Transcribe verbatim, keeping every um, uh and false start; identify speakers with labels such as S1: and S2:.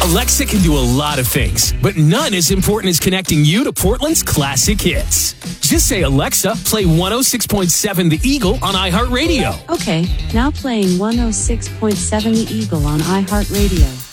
S1: Alexa can do a lot of things, but none as important as connecting you to Portland's classic hits. Just say, Alexa, play one oh six point seven The Eagle on iHeartRadio.
S2: Okay, now playing one oh six point seven The Eagle on iHeartRadio.